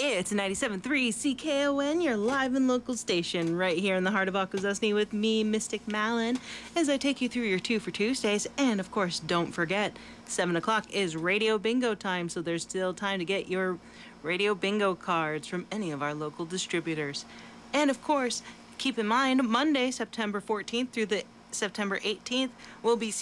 It's 97.3 CKON, your live and local station, right here in the heart of Akwesasne with me, Mystic Malin, as I take you through your 2 for Tuesdays. And of course, don't forget, 7 o'clock is Radio Bingo time, so there's still time to get your Radio Bingo cards from any of our local distributors. And of course, keep in mind, Monday, September 14th through the September 18th will be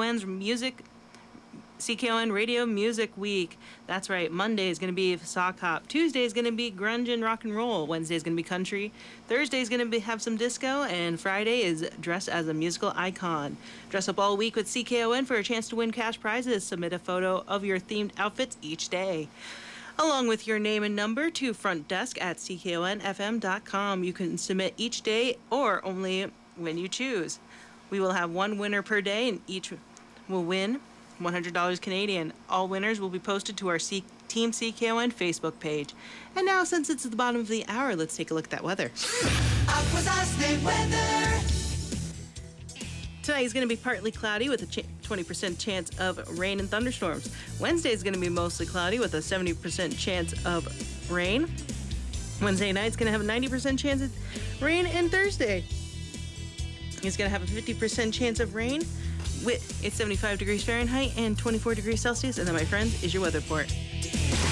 CKON Radio Music Week. That's right. Monday is going to be sock hop. Tuesday is going to be grunge and rock and roll. Wednesday is going to be country. Thursday is going to have some disco. And Friday is dress as a musical icon. Dress up all week with CKON for a chance to win cash prizes. Submit a photo of your themed outfits each day, along with your name and number to front desk at ckonfm.com. You can submit each day or only when you choose. We will have one winner per day, and each will win $100 Canadian. All winners will be posted to our Team CKON Facebook page. And now, since it's at the bottom of the hour, let's take a look at that weather. Akwesasne weather. Tonight is going to be partly cloudy with a 20% chance of rain and thunderstorms. Wednesday is going to be mostly cloudy with a 70% chance of rain. Wednesday night is going to have a 90% chance of rain, and Thursday is going to have a 50% chance of rain. It's 75 degrees Fahrenheit and 24 degrees Celsius. And then, my friends, is your weather report.